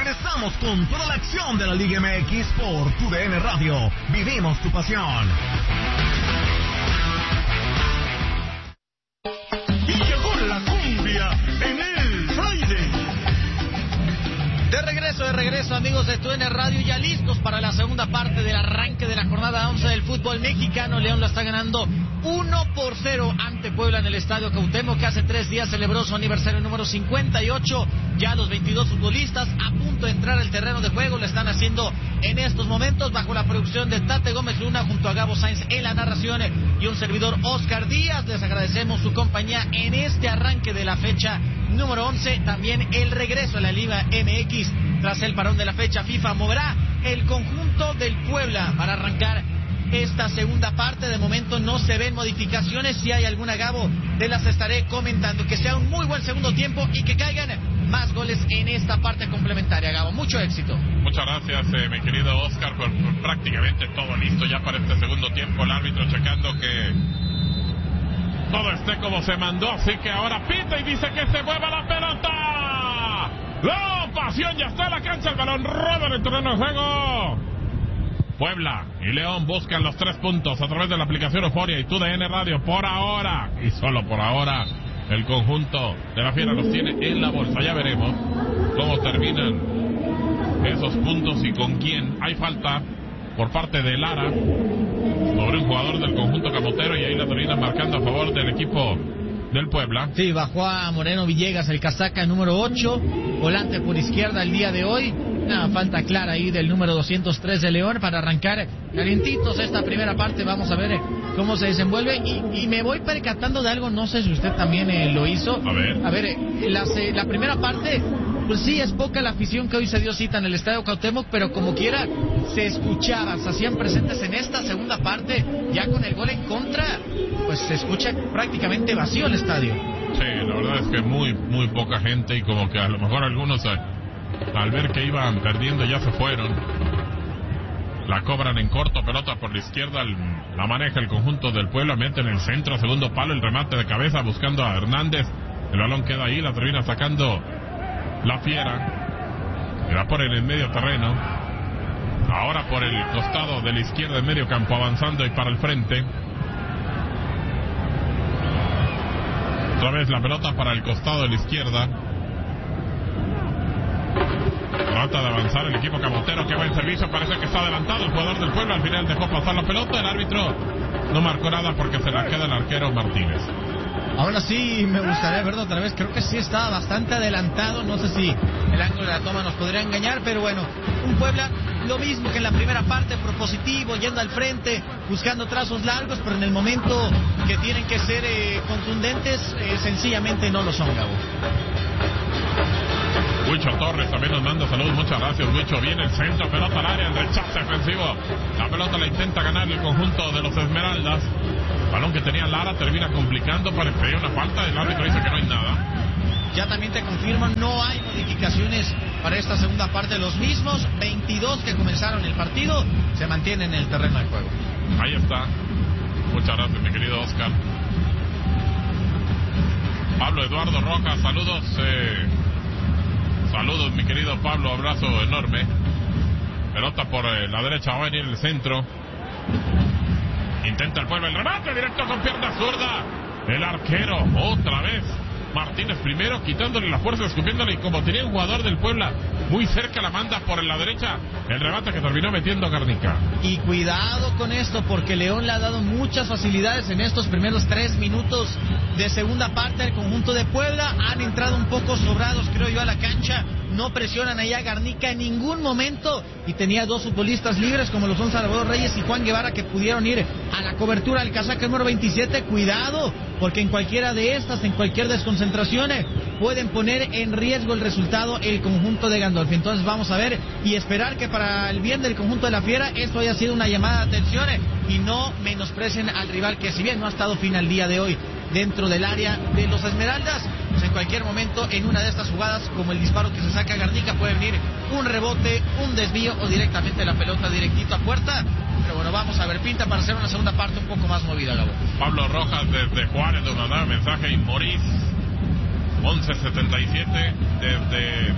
Regresamos con toda la acción de la Liga MX por TUDN Radio. Vivimos tu pasión. Y llegó la cumbia en el Friday. De regreso, amigos de TUDN Radio, ya listos para la segunda parte del arranque de la jornada 11 del fútbol mexicano. León lo está ganando 1-0 ante Puebla en el Estadio Cuauhtémoc, que hace 3 días celebró su aniversario número 58. Ya los 22 futbolistas a punto de entrar al terreno de juego lo están haciendo en estos momentos bajo la producción de Tate Gómez Luna junto a Gabo Sainz en la narración y un servidor Oscar Díaz. Les agradecemos su compañía en este arranque de la fecha número 11. También el regreso a la Liga MX tras el parón de la fecha FIFA moverá el conjunto del Puebla para arrancar esta segunda parte. De momento no se ven modificaciones. Si hay alguna, Gabo, te las estaré comentando. Que sea un muy buen segundo tiempo y que caigan más goles en esta parte complementaria, Gabo. Mucho éxito. Muchas gracias, mi querido Oscar, por prácticamente todo listo ya para este segundo tiempo. El árbitro checando que todo esté como se mandó, así que ahora pita y dice que se mueva la pelota. ¡La pasión! Ya está en la cancha, el balón roda en el terreno de juego. Puebla y León buscan los 3 puntos a través de la aplicación Euforia y TUDN Radio. Por ahora, y solo por ahora, el conjunto de la Fiera los tiene en la bolsa. Ya veremos cómo terminan esos puntos y con quién. Hay falta por parte de Lara sobre un jugador del conjunto camotero y ahí la termina marcando a favor del equipo del Puebla. Sí, bajó a Moreno Villegas, el casaca número 8, volante por izquierda el día de hoy. Una falta clara ahí del número 203 de León para arrancar calientitos esta primera parte. Vamos a ver cómo se desenvuelve y me voy percatando de algo, no sé si usted también lo hizo. A ver, la primera parte, pues sí, es poca la afición que hoy se dio cita en el Estadio Cuauhtémoc, pero como quiera se escuchaba, se hacían presentes en esta segunda parte, ya con el gol en contra, pues se escucha prácticamente vacío el estadio. Sí, la verdad es que muy poca gente y como que a lo mejor algunos al ver que iban perdiendo ya se fueron. La cobran en corto, pelota por la izquierda, la maneja el conjunto del Puebla, mete en el centro, segundo palo, el remate de cabeza buscando a Hernández, el balón queda ahí, la termina sacando la Fiera, era por en el medio terreno, ahora por el costado de la izquierda en medio campo, avanzando y para el frente. Otra vez la pelota para el costado de la izquierda. Trata de avanzar el equipo camotero, que va en servicio, parece que está adelantado el jugador del Puebla, al final dejó pasar la pelota, el árbitro no marcó nada porque se la queda el arquero Martínez. Ahora sí me gustaría verlo otra vez, creo que sí estaba bastante adelantado, no sé si el ángulo de la toma nos podría engañar, pero bueno, un Puebla lo mismo que en la primera parte, propositivo, yendo al frente, buscando trazos largos, pero en el momento que tienen que ser contundentes, sencillamente no lo son, Gabo. Huicho Torres también nos manda saludos, muchas gracias Huicho. Viene el centro, pelota al área, el rechace ofensivo, la pelota la intenta ganar el conjunto de los Esmeraldas, balón que tenía Lara, termina complicando, parece que hay una falta, el árbitro dice que no hay nada. Ya también te confirmo, no hay modificaciones para esta segunda parte, los mismos 22 que comenzaron el partido se mantienen en el terreno de juego. Ahí está, muchas gracias mi querido Oscar. Pablo Eduardo Rojas, saludos, saludos mi querido Pablo, abrazo enorme. Pelota por la derecha, va a venir el centro. Intenta el Puebla, el remate directo con pierna zurda. El arquero, otra vez. Martínez primero, quitándole la fuerza, escupiéndole, y como tenía un jugador del Puebla muy cerca, la manda por la derecha. El remate que terminó metiendo Garnica. Y cuidado con esto, porque León le ha dado muchas facilidades en estos primeros 3 minutos de segunda parte al conjunto de Puebla. Han entrado un poco sobrados, creo yo, a la cancha. No presionan allá a Garnica en ningún momento. Y tenía 2 futbolistas libres, como lo son Salvador Reyes y Juan Guevara, que pudieron ir a la cobertura del casaca número 27. Cuidado, porque en cualquiera de estas, en cualquier desconcentración, pueden poner en riesgo el resultado el conjunto de Gandolfi. Entonces vamos a ver y esperar que para el bien del conjunto de la Fiera esto haya sido una llamada de atención y no menosprecien al rival, que si bien no ha estado fino al día de hoy dentro del área de los Esmeraldas, pues en cualquier momento en una de estas jugadas, como el disparo que se saca a Garnica, puede venir un rebote, un desvío o directamente la pelota directito a puerta. Pero bueno, vamos a ver, pinta para hacer una segunda parte un poco más movida, Gabo. Pablo Rojas desde Juárez nos mandaba mensaje, y Morís 1177 desde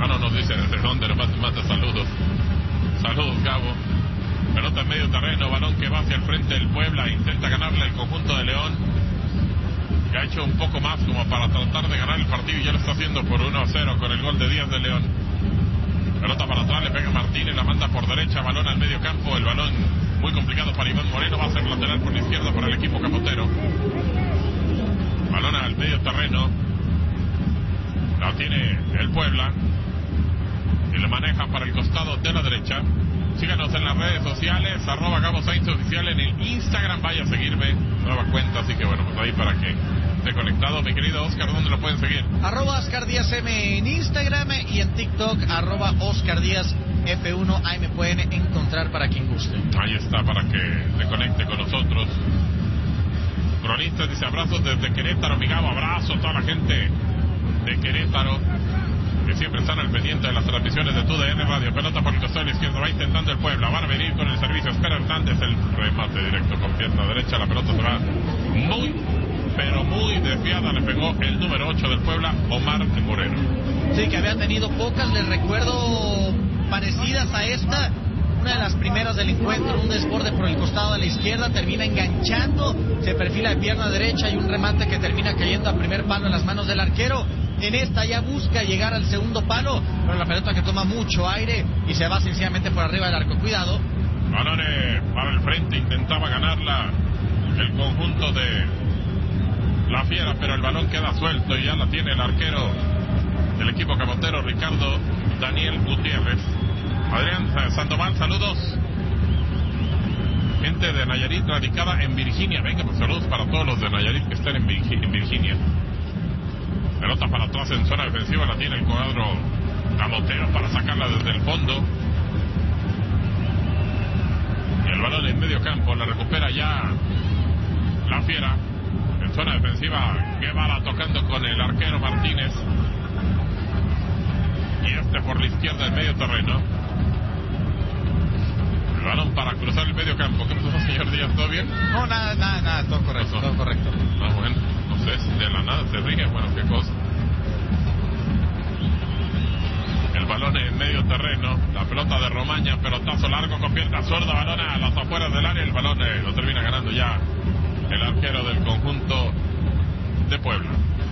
no nos dice desde dónde, nos manda saludos. Saludos, Gabo. Pelota en medio terreno, balón que va hacia el frente del Puebla, intenta ganarle el conjunto de León, que ha hecho un poco más como para tratar de ganar el partido y ya lo está haciendo por 1-0 con el gol de Díaz de León. Pelota para atrás, le pega Martínez, la manda por derecha, balón al medio campo, el balón muy complicado para Iván Moreno, va a ser lateral por la izquierda para el equipo camotero. Balón al medio terreno, la tiene el Puebla y lo maneja para el costado de la derecha. Síganos en las redes sociales, @GaboSainzOficial en el Instagram, vaya a seguirme, nueva cuenta, así que bueno, pues ahí para que esté conectado. Mi querido Oscar, ¿dónde lo pueden seguir? @OscarDíazM en Instagram y en TikTok, @OscarDíazF1, ahí me pueden encontrar para quien guste. Ahí está, para que se conecte con nosotros. Cronistas dice abrazos desde Querétaro, mi Gabo, abrazo a toda la gente de Querétaro, que siempre están al pendiente de las transmisiones de TUDN Radio. Pelota por el costado de la izquierda, va intentando el Puebla, van a venir con el servicio, espera Hernández, el remate directo con pierna derecha, la pelota se va muy, pero muy desviada, le pegó el número 8 del Puebla, Omar Moreno. Sí, que había tenido pocas, les recuerdo, parecidas a esta. Una de las primeras del encuentro, un desborde por el costado de la izquierda, termina enganchando, se perfila de pierna derecha y un remate que termina cayendo a primer palo en las manos del arquero. En esta ya busca llegar al segundo palo, pero la pelota que toma mucho aire y se va sencillamente por arriba del arco. Cuidado. Balones para el frente, intentaba ganarla el conjunto de la Fiera, pero el balón queda suelto y ya la tiene el arquero del equipo camotero, Ricardo Daniel Gutiérrez. Adrián Sandoval, saludos. Gente de Nayarit radicada en Virginia. Venga, pues saludos para todos los de Nayarit que están en Virginia. Pelota para atrás en zona defensiva, la tiene el cuadro camotero para sacarla desde el fondo. Y el balón en medio campo, la recupera ya la Fiera. En zona defensiva, Guevara tocando con el arquero Martínez. Y por la izquierda en medio terreno. El balón para cruzar el medio campo. ¿Qué pasó, señor Díaz? ¿Todo bien? No, nada, todo correcto, todo correcto. Ah, bueno, no sé, de la nada se ríe, bueno, qué cosa. El balón en medio terreno, la pelota de Romaña, pelotazo largo con pierna zurda, balón a las afueras del área, el balón lo termina ganando ya el arquero del conjunto de Puebla.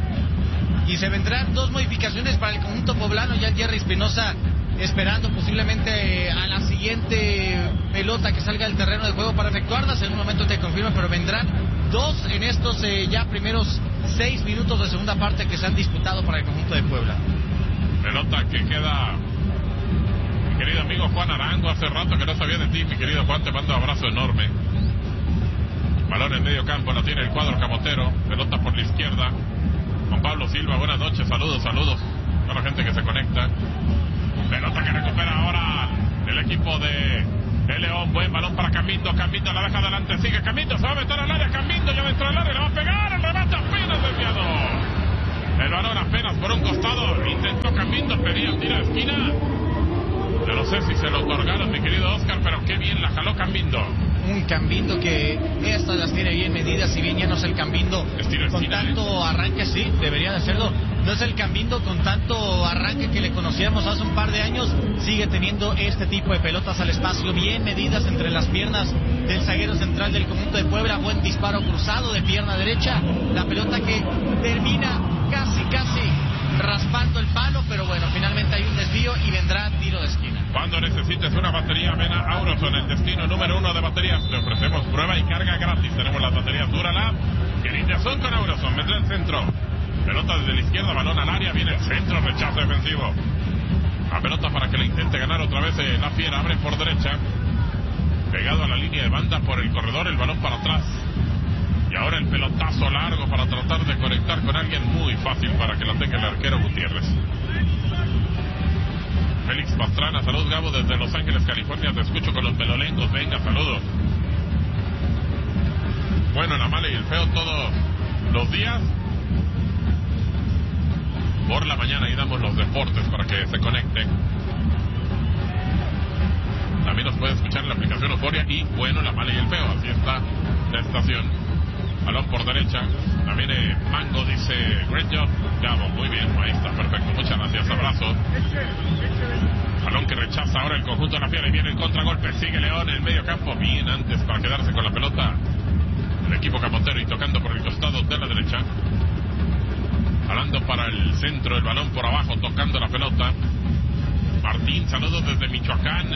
Y se vendrán dos modificaciones para el conjunto poblano, ya Jerry Espinosa esperando posiblemente a la siguiente pelota que salga del terreno de juego para efectuarlas. En un momento te confirmo, pero vendrán dos en estos ya primeros 6 minutos de segunda parte que se han disputado para el conjunto de Puebla. Pelota que queda, mi querido amigo Juan Arango, hace rato que no sabía de ti, mi querido Juan, te mando un abrazo enorme. Balón en medio campo, la tiene el cuadro camotero, pelota por la izquierda. Juan Pablo Silva, buenas noches, saludos a toda la gente que se conecta. Pelota que recupera ahora el equipo de León, buen balón para Cambindo, Cambindo la deja adelante, sigue Cambindo, se va a meter al área, Cambindo ya dentro del área, le va a pegar, el remate apenas desviado. El balón apenas por un costado, intentó Cambindo, pedía el tiro de esquina. Yo no sé si se lo otorgaron, mi querido Oscar, pero qué bien la jaló Cambindo. Un Cambindo que estas las tiene bien medidas, si bien ya no es el Cambindo con tanto arranque, sí, debería de serlo. No es el Cambindo con tanto arranque que le conocíamos hace un par de años. Sigue teniendo este tipo de pelotas al espacio, bien medidas entre las piernas del zaguero central del conjunto de Puebla. Buen disparo cruzado de pierna derecha. La pelota que termina casi raspando el palo, pero bueno, finalmente hay un desvío y vendrá tiro de esquina. Cuando necesites una batería, ven a Auroson, el destino número 1 de baterías. Te ofrecemos prueba y carga gratis. Tenemos las baterías Duralab, que líneas son con Auroson. Vendrá el centro. Pelota desde la izquierda, balón al área, viene el centro, rechazo defensivo. La pelota para que le intente ganar otra vez la Fiera, abre por derecha. Pegado a la línea de banda por el corredor, el balón para atrás. Y ahora el pelotazo largo para tratar de conectar con alguien, muy fácil para que la tenga el arquero Gutiérrez. Félix Pastrana, salud Gabo desde Los Ángeles, California, te escucho con los pelolengos, venga, saludos. Bueno, la mala y el feo todos los días. Por la mañana y damos los deportes para que se conecten. También nos puede escuchar en la aplicación Euforia y bueno, la mala y el feo, así está la estación. Balón por derecha, También Mango dice, great job, Gabo, muy bien, ahí está, perfecto, muchas gracias, abrazo. Balón que rechaza ahora el conjunto de la Fiera y viene el contragolpe, sigue León en el medio campo, bien antes para quedarse con la pelota. El equipo camotero y tocando por el costado de la derecha. Jalando para el centro, el balón por abajo, tocando la pelota. Martín, saludos desde Michoacán.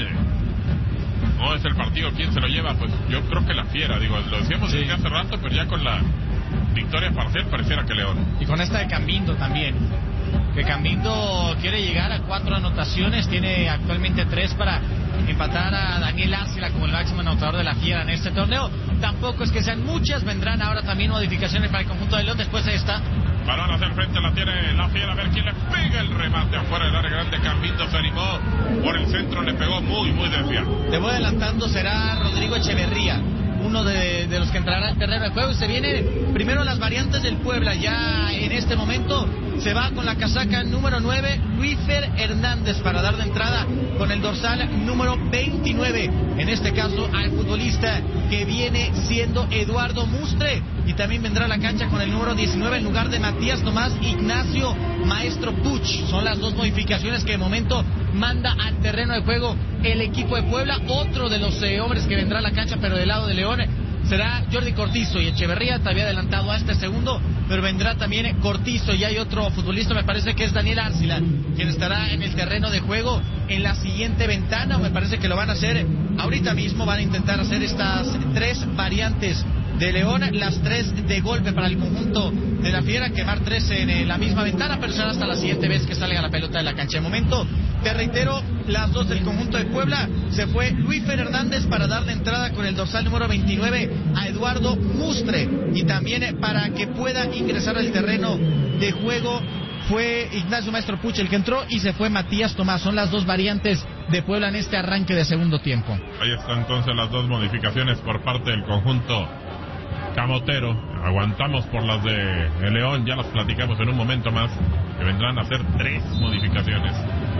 No es el partido, ¿quién se lo lleva? Pues yo creo que la Fiera, digo, lo decíamos desde hace rato, pero ya con la victoria parcial pareciera que León. Y con esta de Cambindo también, que Cambindo quiere llegar a 4 anotaciones, tiene actualmente 3 para empatar a Daniel Arcila como el máximo anotador de la Fiera en este torneo. Tampoco es que sean muchas, vendrán ahora también modificaciones para el conjunto de León después de esta. Balón hacia el frente, la tiene la Fiera, a ver quién le pega el remate afuera del área grande. Cambindo se animó por el centro, le pegó muy desviado. Te voy adelantando, será Rodrigo Echeverría, uno de los que entrará al terreno de juego. Y se vienen primero las variantes del Puebla. Ya en este momento se va con la casaca número 9 Luífer Hernández para dar de entrada con el dorsal número 29. En este caso al futbolista que viene siendo Eduardo Mustre. Y también vendrá a la cancha con el número 19 en lugar de Matías Tomás, Ignacio Maestro Puch. Son las 2 modificaciones que de momento manda al terreno de juego el equipo de Puebla. Otro de los hombres que vendrá a la cancha, pero del lado de León, será Jordi Cortizo. Y Echeverría te había adelantado a este segundo, pero vendrá también Cortizo. Y hay otro futbolista, me parece que es Daniel Arcila, quien estará en el terreno de juego en la siguiente ventana, o me parece que lo van a hacer ahorita mismo. Van a intentar hacer estas 3 variantes de León, las 3 de golpe para el conjunto de la Fiera, quemar 3 en la misma ventana, pero será hasta la siguiente vez que salga la pelota de la cancha. De momento, te reitero, las 2 del conjunto de Puebla. Se fue Luífer Hernández para darle entrada con el dorsal número 29 a Eduardo Mustre, y también para que pueda ingresar al terreno de juego fue Ignacio Maestro Puch el que entró, y se fue Matías Tomás. Son las 2 variantes de Puebla en este arranque de segundo tiempo. Ahí están entonces las 2 modificaciones por parte del conjunto camotero. Aguantamos por las de León, ya las platicamos en un momento más, que vendrán a hacer 3 modificaciones.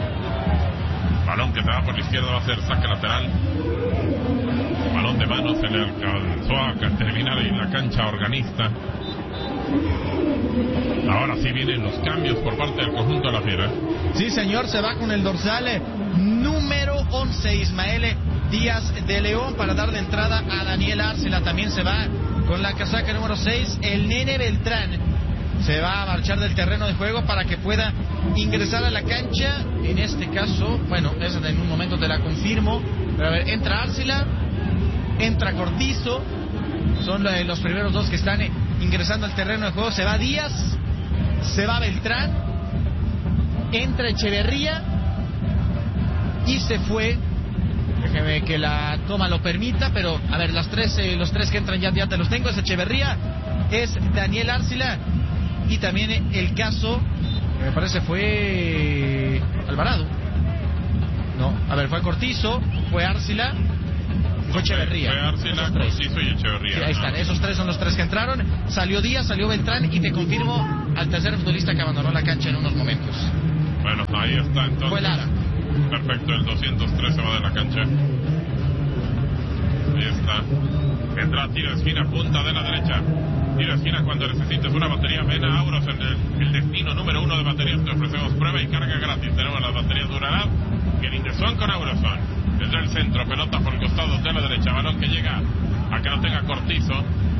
Balón que se va por la izquierda, va a ser saque lateral. Balón de mano, se le alcanzó a terminar en la cancha organista. Ahora sí vienen los cambios por parte del conjunto de la Fiera. Sí, señor, se va con el dorsal número 11 Ismael Díaz de León para dar de entrada a Daniel Arcila. También se va con la casaca número 6 el Nene Beltrán. Se va a marchar del terreno de juego para que pueda ingresar a la cancha. En este caso, bueno, esa en un momento te la confirmo. Pero a ver, entra Arcila, entra Cortizo. Son los primeros 2 que están ingresando al terreno de juego. Se va Díaz, se va Beltrán, entra Echeverría y se fue. Déjeme que la toma lo permita, pero a ver, los tres que entran ya te los tengo. Es Echeverría, es Daniel Arcila, y también el caso que me parece fue Alvarado. No, a ver, fue Cortizo, fue Arcila, fue Echeverría. Fue Arcila, Cortizo y Echeverría. Sí, ahí están, esos 3 son los 3 que entraron. Salió Díaz, salió Beltrán, y te confirmo al tercer futbolista que abandonó la cancha en unos momentos. Bueno, ahí está entonces. Fue Lara. Perfecto, el 203 se va de la cancha. Ahí está. Entra tiro de esquina, punta de la derecha. Tiro de esquina cuando necesites una batería. Ven a Auros, en el destino número 1 de baterías. Te ofrecemos prueba y carga gratis. Tenemos las baterías Duralab, que son con Auroson. Desde el centro, pelota por el costado de la derecha. Balón que llega a que lo tenga Cortizo.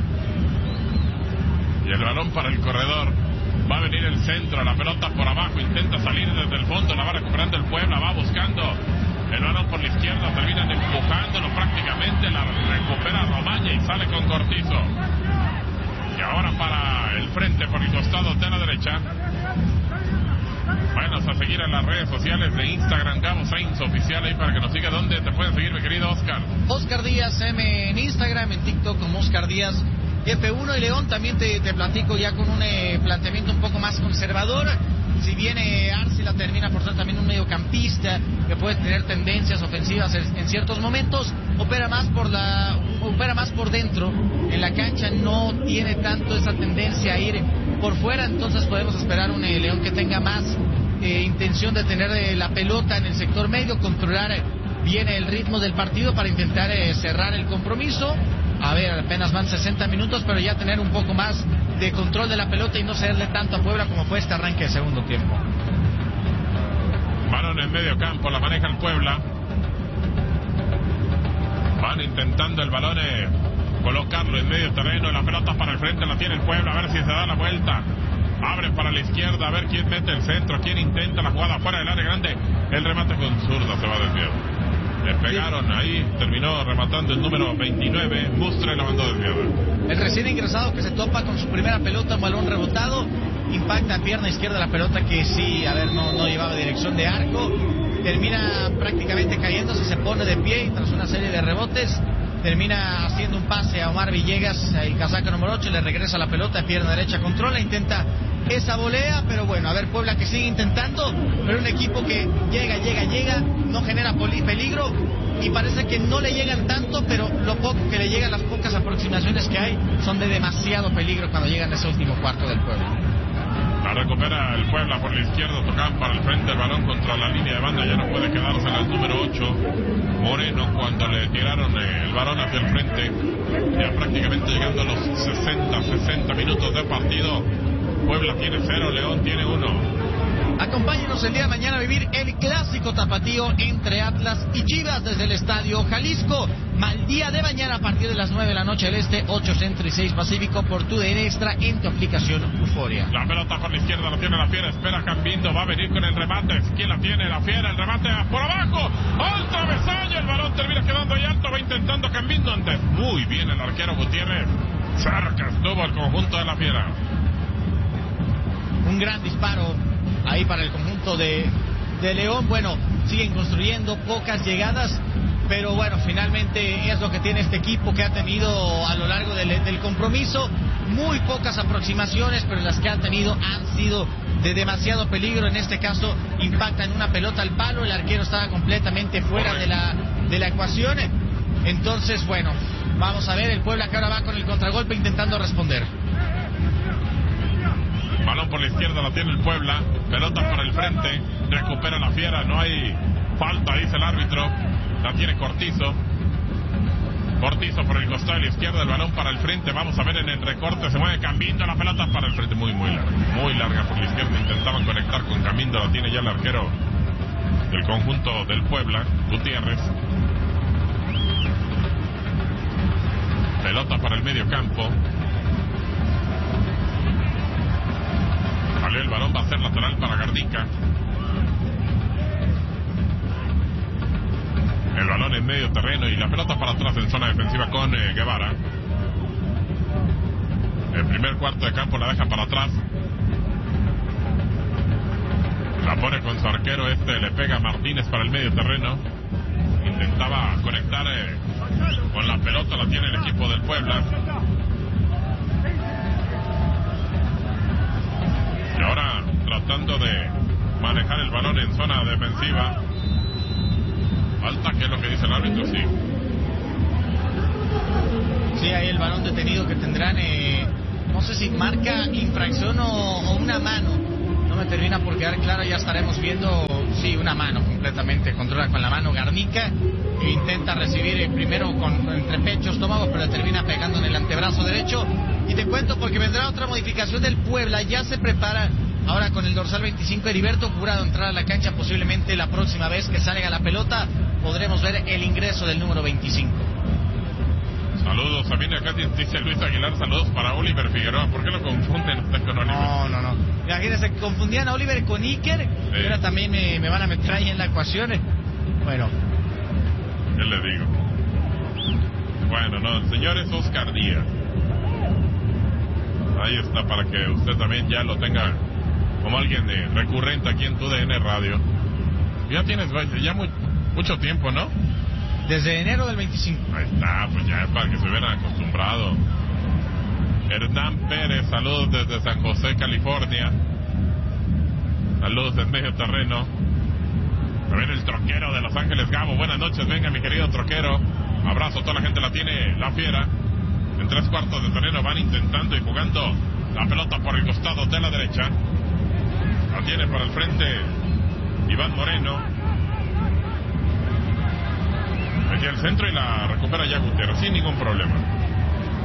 Y el balón para el corredor. Va a venir el centro, la pelota por abajo, intenta salir desde el fondo, la va recuperando el Puebla, va buscando el balón por la izquierda, terminan empujándolo prácticamente, la recupera Romaña y sale con Cortizo. Y ahora para el frente por el costado de la derecha. Bueno, a seguir en las redes sociales de Instagram, Gabo Sainz Oficial, ahí para que nos siga. ¿Dónde te pueden seguir, mi querido Oscar? Oscar Díaz M en Instagram, en TikTok como Oscar Díaz F1. Y León también te platico ya con un planteamiento un poco más conservador. Si bien Arcila termina por ser también un mediocampista que puede tener tendencias ofensivas en ciertos momentos, opera más por dentro en la cancha, no tiene tanto esa tendencia a ir por fuera. Entonces podemos esperar un León que tenga más intención de tener la pelota en el sector medio, controlar bien el ritmo del partido para intentar cerrar el compromiso. A ver, apenas van 60 minutos, pero ya tener un poco más de control de la pelota y no cederle tanto a Puebla como fue este arranque de segundo tiempo. Balón en medio campo, la maneja el Puebla. Van intentando el balón colocarlo en medio terreno, la pelota para el frente, la tiene el Puebla, a ver si se da la vuelta. Abre para la izquierda, a ver quién mete el centro, quién intenta la jugada fuera del área grande. El remate con zurda se va desviado. Le pegaron ahí, terminó rematando el número 29, Mustre la mandó desviado. El recién ingresado que se topa con su primera pelota, un balón rebotado, impacta en pierna izquierda la pelota que sí, a ver, no llevaba dirección de arco. Termina prácticamente cayéndose, se pone de pie y tras una serie de rebotes termina haciendo un pase a Omar Villegas, el casaca número 8, le regresa la pelota de pierna derecha, controla, intenta esa volea, pero bueno, a ver, Puebla que sigue intentando, pero un equipo que llega, no genera peligro y parece que no le llegan tanto, pero lo poco que le llegan, las pocas aproximaciones que hay son de demasiado peligro cuando llegan a ese último cuarto del Puebla. La recupera el Puebla por la izquierda, tocaban para el frente, el balón contra la línea de banda, ya no puede quedarse en el número 8. Moreno, cuando le tiraron el balón hacia el frente, ya prácticamente llegando a los 60 minutos de partido. Puebla tiene 0, León tiene 1. Acompáñenos el día de mañana a vivir el clásico tapatío entre Atlas y Chivas desde el Estadio Jalisco. Mal día de mañana a partir de las 9 de la noche del Este, 8 Centro y 6 Pacífico por TUDN Extra en tu aplicación Euforia. La pelota por la izquierda la tiene la Fiera, espera Cambindo, va a venir con el remate. ¿Quién la tiene? La Fiera, el remate por abajo, al travesaño, el balón termina quedando ahí alto, va intentando Cambindo antes. Muy bien el arquero Gutiérrez, cerca estuvo el conjunto de la Fiera. Un gran disparo ahí para el conjunto de León. Bueno, siguen construyendo pocas llegadas, pero bueno, finalmente es lo que tiene este equipo que ha tenido a lo largo del compromiso. Muy pocas aproximaciones, pero las que han tenido han sido de demasiado peligro. En este caso impactan una pelota al palo, el arquero estaba completamente fuera de la ecuación. Entonces, bueno, vamos a ver el Puebla que ahora va con el contragolpe intentando responder. Balón por la izquierda la tiene el Puebla, pelota por el frente, recupera la Fiera, no hay falta, dice el árbitro, la tiene Cortizo por el costado de la izquierda, el balón para el frente, vamos a ver en el recorte, se mueve Cambindo, la pelota para el frente, muy larga por la izquierda, intentaban conectar con Cambindo, la tiene ya el arquero del conjunto del Puebla, Gutiérrez. Pelota para el medio campo. El balón va a ser lateral para Garnica. El balón en medio terreno y la pelota para atrás en zona defensiva con Guevara. El primer cuarto de campo la deja para atrás. La pone con su arquero, le pega a Martínez para el medio terreno. Intentaba conectar con la pelota, la tiene el equipo del Puebla. Y ahora tratando de manejar el balón en zona defensiva. Falta, que es lo que dice el árbitro, sí. Sí, ahí el balón detenido que tendrán, no sé si marca infracción o una mano. No me termina por quedar claro, ya estaremos viendo, sí, una mano completamente. Controla con la mano Garnica e intenta recibir primero entre pecho, estómago, pero termina pegando en el antebrazo derecho. Y te cuento porque vendrá otra modificación del Puebla, ya se prepara ahora con el dorsal 25 Heriberto Jurado entrar a la cancha, posiblemente la próxima vez que salga la pelota podremos ver el ingreso del número 25. Saludos, también acá dice Luis Aguilar, saludos para Oliver Figueroa. ¿Por qué lo confunden usted con Oliver? No. Imagínense que confundían a Oliver con Iker, sí. Ahora también me van a meter ahí en la ecuación. Bueno. ¿Qué le digo? Bueno, no, el señor es Oscar Díaz. Ahí está, para que usted también ya lo tenga como alguien recurrente aquí en TUDN Radio. Ya tienes ya mucho tiempo, ¿no? Desde enero del 25. Ahí está, pues ya es para que se hubieran acostumbrado. Hernán Pérez, saludos desde San José, California. Saludos del medio terreno. También el troquero de Los Ángeles, Gabo. Buenas noches, venga mi querido troquero. Abrazo, toda la gente la tiene la Fiera. En 3/4 de terreno van intentando y jugando la pelota por el costado de la derecha. La tiene por el frente Iván Moreno. Aquí al centro y la recupera ya Gutiérrez sin ningún problema.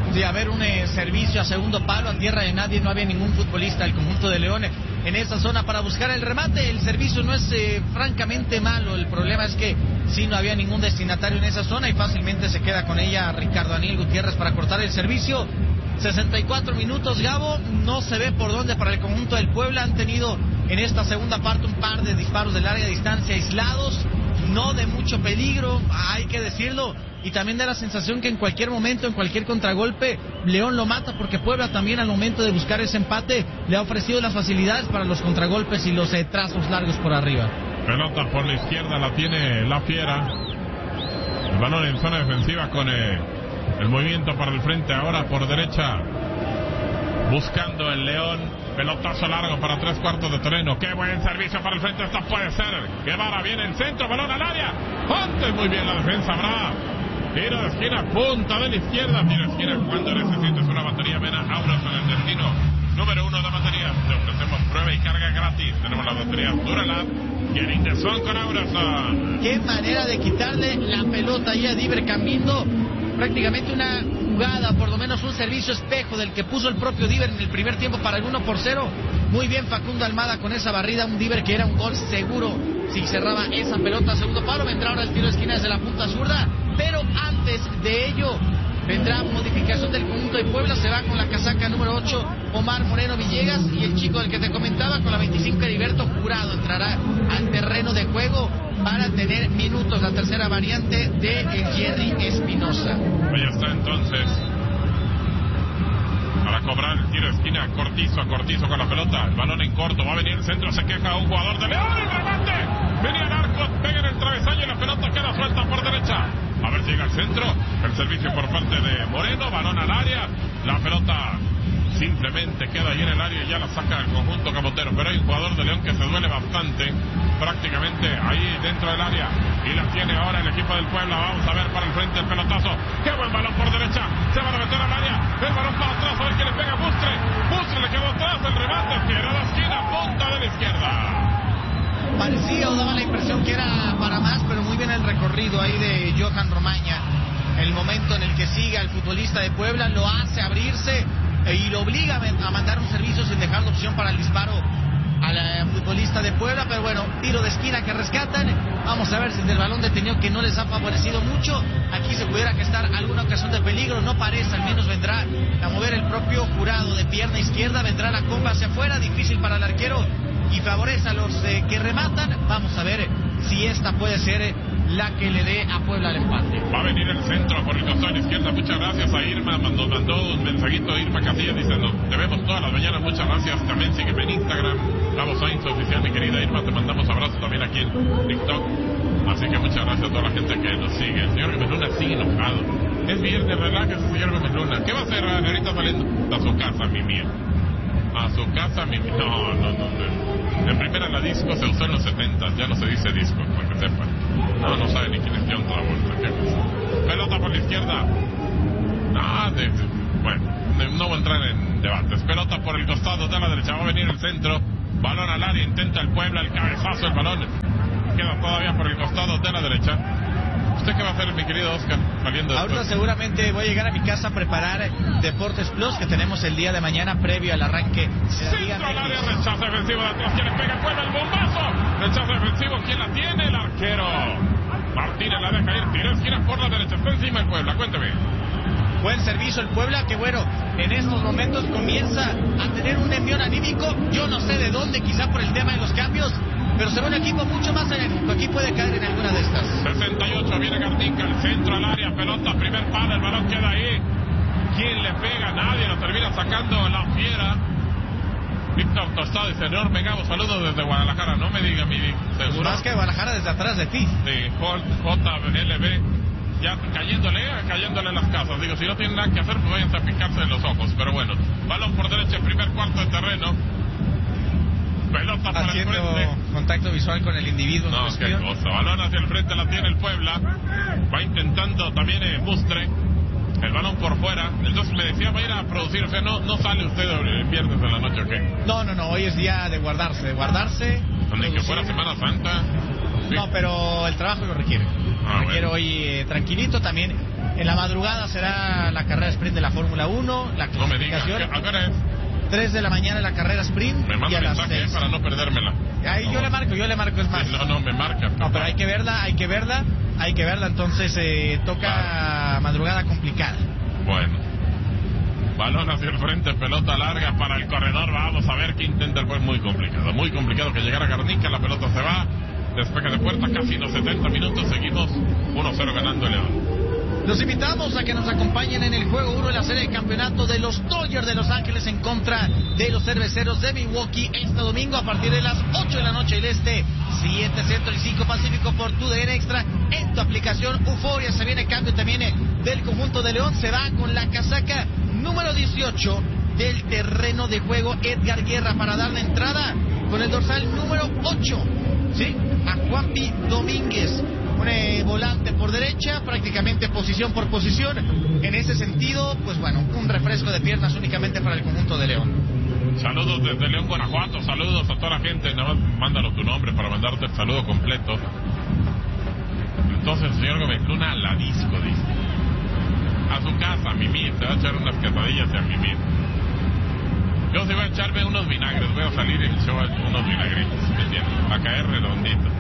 de haber un servicio a segundo palo, a tierra de nadie, no había ningún futbolista del conjunto de León en esa zona para buscar el remate. El servicio no es francamente malo, el problema es que sí no había ningún destinatario en esa zona y fácilmente se queda con ella Ricardo Daniel Gutiérrez para cortar el servicio. 64 minutos, Gabo, no se ve por dónde para el conjunto del Puebla. Han tenido en esta segunda parte un par de disparos de larga distancia aislados, no de mucho peligro, hay que decirlo, y también da la sensación que en cualquier momento, en cualquier contragolpe, León lo mata, porque Puebla también al momento de buscar ese empate le ha ofrecido las facilidades para los contragolpes y los trazos largos por arriba. Pelota por la izquierda, la tiene la Fiera. El balón en zona defensiva con el movimiento para el frente, ahora por derecha, buscando el León. Pelotazo largo para 3/4 de terreno. Qué buen servicio para el frente. Esta puede ser. Guevara viene el centro. Balón al área. Antes muy bien la defensa. Brava. Tiro de esquina. Punta de la izquierda. Tiro de esquina. Cuando necesites una batería, ven a Auras en el destino número 1 de baterías. Te ofrecemos prueba y carga gratis. Tenemos las baterías Duralab y el Indesón con Auras. Qué manera de quitarle la pelota ahí a Diver Cambindo. Prácticamente una jugada, por lo menos un servicio espejo del que puso el propio Diver en el primer tiempo para el 1-0. Muy bien Facundo Almada con esa barrida, un Diver que era un gol seguro si cerraba esa pelota a segundo palo. Vendrá ahora el tiro de esquina desde la punta zurda, pero antes de ello vendrá modificación del conjunto de Puebla. Se va con la casaca número 8 Omar Moreno Villegas, y el chico del que te comentaba con la 25 Heriberto Jurado entrará al terreno de juego para tener minutos, la tercera variante de Jerry Espinosa. Ahí está entonces para cobrar el tiro de esquina. Cortizo a Cortizo con la pelota, el balón en corto, va a venir el centro, se queja un jugador de León, el remate, venía el arco, pega en el travesaño y la pelota queda suelta por derecha. A ver si llega al centro, el servicio por parte de Moreno, balón al área, la pelota simplemente queda ahí en el área y ya la saca el conjunto camotero, pero hay un jugador de León que se duele bastante, prácticamente ahí dentro del área, y la tiene ahora el equipo del Puebla. Vamos a ver para el frente el pelotazo, qué buen balón por derecha, se van a meter al área, el balón para atrás, a ver quién le pega. Bustre le quedó atrás, el remate, tierra de esquina, punta de la izquierda. Parecía o daba la impresión que era para más, pero muy bien el recorrido ahí de Johan Romaña. El momento en el que sigue al futbolista de Puebla lo hace abrirse y lo obliga a mandar un servicio sin dejar la opción para el disparo al futbolista de Puebla. Pero bueno, tiro de esquina que rescatan. Vamos a ver si el balón detenido, que no les ha favorecido mucho. Aquí se pudiera gestar alguna ocasión de peligro, no parece, al menos vendrá a mover el propio Jurado de pierna izquierda, vendrá la comba hacia afuera, difícil para el arquero y favorece a los que rematan. Vamos a ver si esta puede ser la que le dé a Puebla el empate. Va a venir el centro por el costado izquierda. Muchas gracias a Irma, nos mandó un mensajito de Irma Casillas diciendo: te vemos todas las mañanas, muchas gracias. También sígueme en Instagram, Gabo Sainz Oficial, mi querida Irma, te mandamos abrazos también aquí en TikTok. Así que muchas gracias a toda la gente que nos sigue. El señor Gómez Luna sigue enojado. Es viernes, relájese, señor Gómez Luna. ¿Qué va a hacer ahorita saliendo? A su casa, mi mía. A su casa, mi mía. No. En primera, la disco se usó en los 70s, ya no se dice disco, para que sepan. No sabe ni quién es John Travolta. ¿Qué cosa? Pelota por la izquierda. Bueno, no voy a entrar en debates. Pelota por el costado de la derecha, va a venir el centro. Balón al área, intenta el Puebla, el cabezazo, el balón queda todavía por el costado de la derecha. ¿Usted qué va a hacer, mi querido Oscar, saliendo después? Ahorita seguramente voy a llegar a mi casa a preparar Deportes Plus, que tenemos el día de mañana previo al arranque de la Liga Centro al área, rechazo defensivo de atrás, ¿quién le pega? Puebla, el bombazo, rechazo defensivo, ¿quién la tiene? El arquero Martínez la deja ir, tiro esquina por la derecha, está encima el Puebla, cuénteme. Buen servicio el Puebla, que bueno, en estos momentos comienza a tener un envión anímico, yo no sé de dónde, quizá por el tema de los cambios, pero se ve un equipo mucho más enérgico. Aquí puede caer en alguna de estas. 68, viene Garnica, el centro al área, pelota, primer palo, el balón queda ahí. ¿Quién le pega? Nadie, lo termina sacando la Fiera. Víctor Tostado dice: enorme Gabo, saludos desde Guadalajara. No me diga, mi seguro. Más que Guadalajara, desde atrás de ti. Sí, JLB, ya cayéndole las casas. Digo, si no tienen nada que hacer, pues váyanse a picarse en los ojos. Pero bueno, balón por derecha, primer cuarto de terreno. Pelota para haciendo el frente. Contacto visual con el individuo. No, qué cosa. Balón hacia el frente, la tiene el Puebla. Va intentando también Bustre. El balón por fuera. Entonces me decía, va a ir a producir. O sea, no sale usted el viernes de la noche, ¿o qué? No. Hoy es día de guardarse. Ni que fuera Semana Santa. Sí. No, pero el trabajo lo requiere. Requiere hoy tranquilito también. En la madrugada será la carrera sprint de la Fórmula 1, la No me digas, clasificación. ¿a qué hora es? 3 de la mañana la carrera sprint. Me manda y a las mensaje 6. para no perdérmela. Ahí No. yo le marco, es más. Sí, no, me marca. No, pero hay que verla, entonces toca madrugada complicada. Bueno. Balón hacia el frente, pelota larga para el corredor, vamos a ver qué intenta el juez. Muy complicado que llegara Garnica, la pelota se va, despeje de puerta, casi los 70 minutos, seguimos 1-0 ganando el León. Los invitamos a que nos acompañen en el juego 1 de la serie de campeonato de los Dodgers de Los Ángeles en contra de los Cerveceros de Milwaukee este domingo a partir de las 8 de la noche del Este, 7 Centro y 5 Pacífico por TUDN Extra en tu aplicación Euforia. Se viene cambio también del conjunto de León, se va con la casaca número 18 del terreno de juego Edgar Guerra para darle entrada con el dorsal número 8, ¿sí? A Juanpi Domínguez. Un volante por derecha, prácticamente posición por posición. En ese sentido, pues bueno, un refresco de piernas únicamente para el conjunto de León. Saludos desde León, Guanajuato, saludos a toda la gente. Nada más mándanos tu nombre para mandarte el saludo completo. Entonces el señor Gómez Luna a la disco, dice. A su casa, a mimir, se va a echar unas quesadillas y a mimir. Yo sí voy a echarme unos vinagres, voy a salir en el show unos vinagritos, ¿me entiendes? A caer redondito.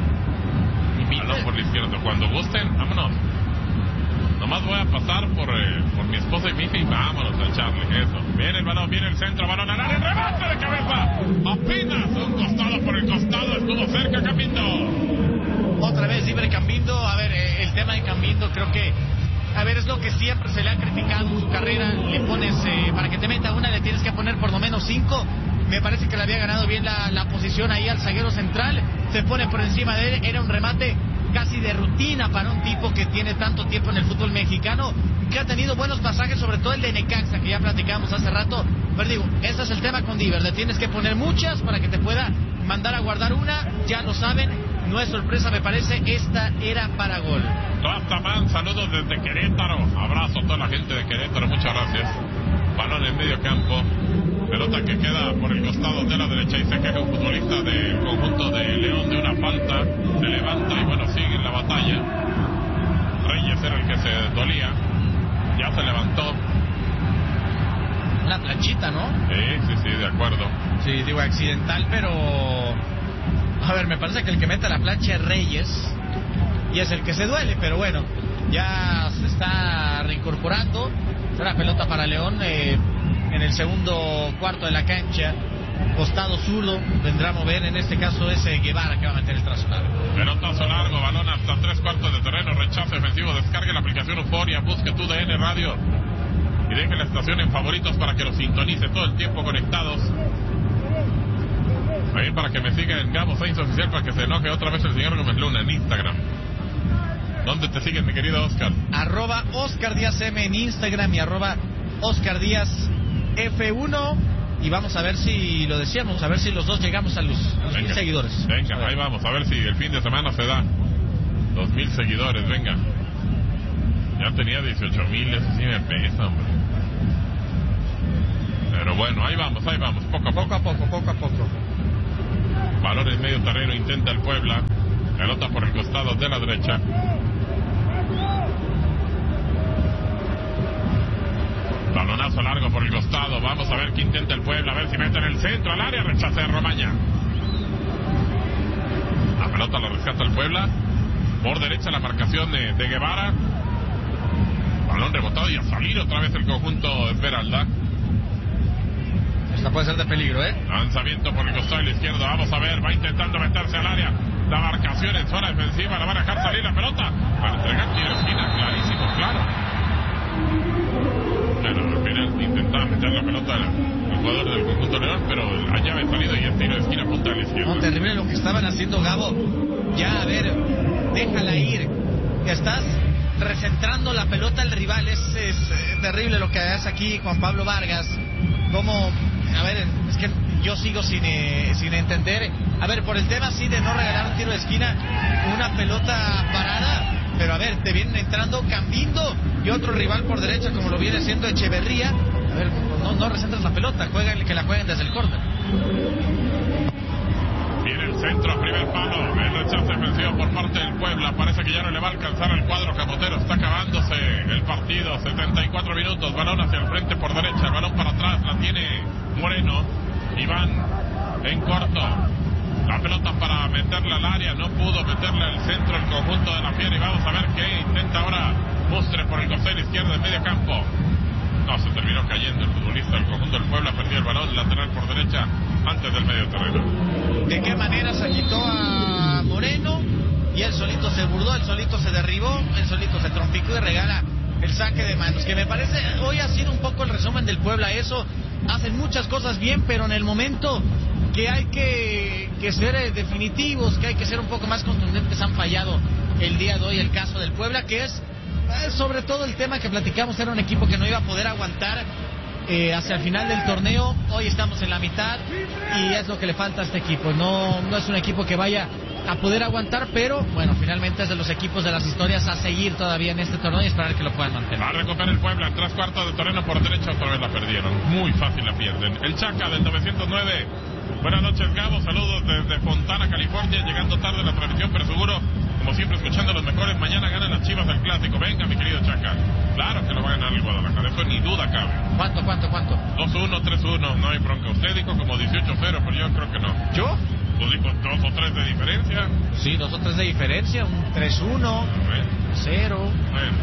Balón por la izquierda, cuando gusten, vámonos. Nomás voy a pasar por mi esposa y mi hija y vámonos a echarle eso. Viene el balón, viene el centro, balón al área, remate de cabeza. Apenas un costado por el costado, estuvo cerca Cambindo. Otra vez libre Cambindo. A ver, el tema de Cambindo creo que, a ver, es lo que siempre se le ha criticado en su carrera. Le pones, para que te meta una, le tienes que poner por lo menos 5. Me parece que le había ganado bien la posición ahí al zaguero central. Se pone por encima de él. Era un remate casi de rutina para un tipo que tiene tanto tiempo en el fútbol mexicano, que ha tenido buenos pasajes, sobre todo el de Necaxa, que ya platicamos hace rato. Pero digo, ese es el tema con Diver. Le tienes que poner muchas para que te pueda mandar a guardar una. Ya lo saben, no es sorpresa, me parece. Esta era para gol. Rastaman, saludos desde Querétaro. Abrazo a toda la gente de Querétaro, muchas gracias. Balón en medio campo. Pelota que queda por el costado de la derecha y se queja un futbolista del conjunto de León de una falta. Se levanta y bueno, sigue en la batalla. Reyes era el que se dolía. Ya se levantó. Una planchita, ¿no? Sí, de acuerdo. Sí, digo accidental, pero... A ver, me parece que el que mete la plancha es Reyes. Y es el que se duele, pero bueno. Ya se está reincorporando. Será pelota para León en el segundo cuarto de la cancha. Costado zurdo, vendrá a mover, en este caso es Guevara que va a meter el trazo largo. Pelotazo largo, balón hasta 3/4 de terreno, rechazo defensivo, descargue la aplicación Euforia, busque TUDN Radio y deje la estación en favoritos para que lo sintonice todo el tiempo conectados. Ahí para que me siga en Gabo Sainz Oficial para que se enoje otra vez el señor Gómez Luna en Instagram. ¿Dónde te siguen, mi querido Oscar? @Oscar Díaz M en Instagram y @Oscar Díaz F1. Y vamos a ver si, lo decíamos, a ver si los dos llegamos a los 1,000 seguidores. Venga, ahí vamos, a ver si el fin de semana se da 2,000 seguidores, venga. Ya tenía 18,000, eso sí me pesa, hombre. Pero bueno, ahí vamos, poco a poco. Balón en medio terreno, intenta el Puebla. Pelota por el costado de la derecha. Balonazo largo por el costado. Vamos a ver qué intenta el Puebla. A ver si mete en el centro al área. Rechaza de Romaña. La pelota la rescata el Puebla. Por derecha la marcación de Guevara. Balón rebotado y a salir otra vez el conjunto Esmeralda. Esta puede ser de peligro, ¿eh? Lanzamiento por el costado de la izquierda. Vamos a ver. Va intentando meterse al área. La marcación en zona defensiva. La van a dejar salir la pelota. Para entregar tiro de esquina. Clarísimo, claro. Bueno, al final intentaba meter la pelota al jugador del conjunto León, pero allá había salido y el tiro de esquina punta a la izquierda. No, terrible lo que estaban haciendo, Gabo. Ya, a ver, déjala ir. Estás recentrando la pelota al rival. Es terrible lo que hace aquí Juan Pablo Vargas. Como, a ver, es que yo sigo sin entender. A ver, por el tema sí de no regalar un tiro de esquina, una pelota parada. Pero a ver, te vienen entrando Cambindo y otro rival por derecha como lo viene haciendo Echeverría. A ver, no recentras la pelota, que la jueguen desde el córner. Viene el Centro a primer palo, el rechazo defensivo por parte del Puebla. Parece que ya no le va a alcanzar al cuadro camotero. Está acabándose el partido, 74 minutos. Balón hacia el frente por derecha, el balón para atrás, la tiene Moreno. Iván en corto. La pelota para meterla al área, no pudo meterla al centro el conjunto de la Fiera. Y vamos a ver qué intenta ahora Mustre por el costado izquierdo en medio campo. No, se terminó cayendo el futbolista del conjunto del Puebla, perdió el balón lateral por derecha antes del medio terreno. ¿De qué manera se quitó a Moreno? Y él solito se burló, él solito se derribó, él solito se trompicó y regala el saque de manos. Que me parece, hoy ha sido un poco el resumen del Puebla. Eso, hacen muchas cosas bien, pero en el momento que hay que ser definitivos, que hay que ser un poco más contundentes, han fallado el día de hoy. El caso del Puebla, que es sobre todo el tema que platicamos, era un equipo que no iba a poder aguantar hacia el final del torneo. Hoy estamos en la mitad y es lo que le falta a este equipo. No es un equipo que vaya a poder aguantar, pero bueno, finalmente es de los equipos de las historias a seguir todavía en este torneo y esperar que lo puedan mantener. Va a recuperar el Puebla en 3/4 de terreno por derecha, otra vez la perdieron. Muy fácil la pierden. El Chaca del 909. Buenas noches, Gabo. Saludos desde Fontana, California. Llegando tarde a la transmisión, pero seguro, como siempre, escuchando los mejores. Mañana ganan las Chivas del Clásico. Venga, mi querido Chaca. Claro que lo va a ganar el Guadalajara. Eso ni duda cabe. ¿Cuánto? 2-1, 3-1. No hay bronca. Usted dijo como 18-0, pero yo creo que no. ¿Yo? Pues dijo 2 o 3 de diferencia. Sí, 2 o 3 de diferencia. Un 3-1, 0. Bueno,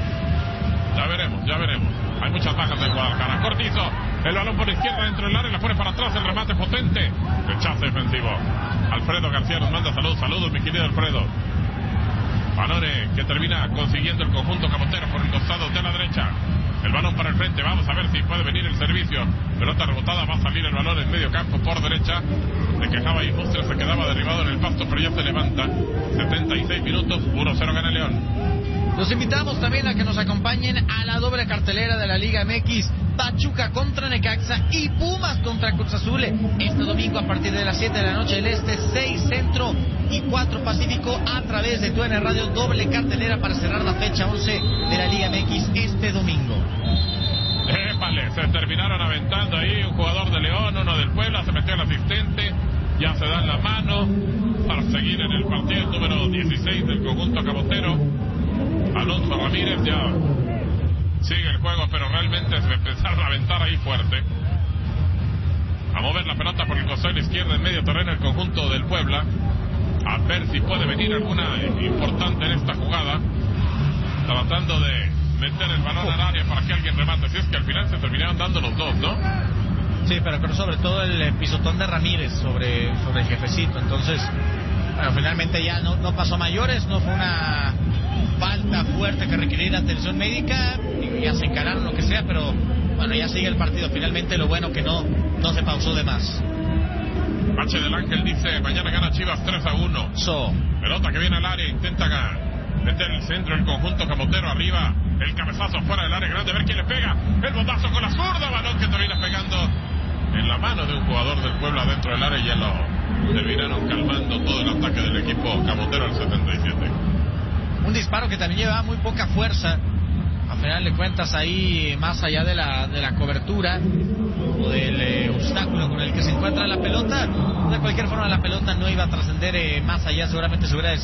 ya veremos. Hay muchas bajas del Guadalajara. Cortizo, el balón por izquierda dentro del área, la pone para atrás, el remate potente. Rechazo defensivo. Alfredo García nos manda saludos, mi querido Alfredo. Panone, que termina consiguiendo el conjunto camotero por el costado de la derecha. El balón para el frente, vamos a ver si puede venir el servicio. Pelota rebotada, va a salir el balón en medio campo por derecha. Se quejaba y Mustre se quedaba derribado en el pasto, pero ya se levanta. 76 minutos, 1-0 gana León. Los invitamos también a que nos acompañen a la doble cartelera de la Liga MX. Pachuca contra Necaxa y Pumas contra Cruz Azul. Este domingo a partir de las 7 de la noche del Este, 6 Centro y 4 Pacífico a través de TUDN Radio. Doble cartelera para cerrar la fecha 11 de la Liga MX este domingo. Épale, se terminaron aventando ahí un jugador de León, uno del Puebla, se metió el asistente, ya se dan la mano para seguir en el partido número 16 del conjunto camotero. Alonso Ramírez ya sigue el juego, pero realmente se empezaron a aventar ahí fuerte. A mover la pelota por el costado izquierdo en medio terreno el conjunto del Puebla. A ver si puede venir alguna importante en esta jugada. Tratando de meter el balón al área para que alguien remate. Si es que al final se terminaron dando los dos, ¿no? Sí, pero creo sobre todo el pisotón de Ramírez sobre el jefecito. Entonces, bueno, finalmente ya no pasó a mayores, no fue una falta fuerte que requiriera atención médica, y ya se encararon lo que sea, pero bueno, ya sigue el partido. Finalmente lo bueno que no se pausó de más. H del Ángel dice, mañana gana Chivas 3-1. Pelota que viene al área, intenta meter el centro el conjunto camotero arriba, el cabezazo fuera del área grande, a ver quién le pega, el botazo con la zurda, balón que termina pegando en la mano de un jugador del Puebla dentro del área y ya lo terminaron calmando todo el ataque del equipo camotero al 77. Un disparo que también llevaba muy poca fuerza, a final de cuentas ahí, más allá de la cobertura o del obstáculo con el que se encuentra la pelota. De cualquier forma la pelota no iba a trascender más allá, seguramente se hubiera